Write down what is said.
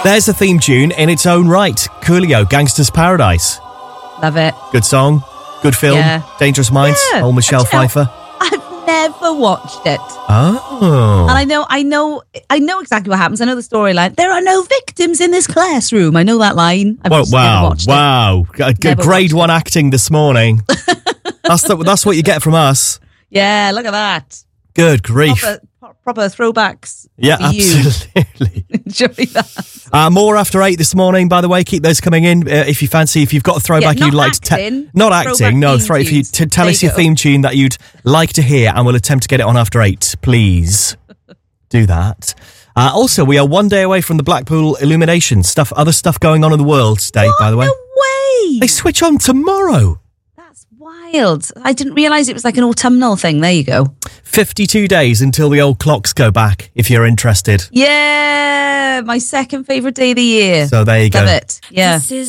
There's a theme tune in its own right. Coolio, Gangster's Paradise. Love it. Good song, good film. Yeah. Dangerous Minds. Yeah. Old Michelle Pfeiffer. I've never watched it. Oh. And I know exactly what happens. I know the storyline. There are no victims in this classroom. I know that line. I've just never watched it. Never Grade watched 1 acting this morning. That's what you get from us. Yeah, look at that. Good grief. Proper throwbacks. Yeah, for you. absolutely. Enjoy that. More after 8 this morning, by the way. Keep those coming in if you've got a throwback Yeah, you'd like to not acting, no, if you tell us your theme tune that you'd like to hear, and we'll attempt to get it on after 8, please. Do that. Also, we are one day away from the Blackpool Illumination other stuff going on in the world today, by the way. No way. They switch on tomorrow. That's wild. I didn't realise it was like an autumnal thing. There you go. 52 days until the old clocks go back, if you're interested. Yeah, my second favourite day of the year. So there you go. Love it. Yeah.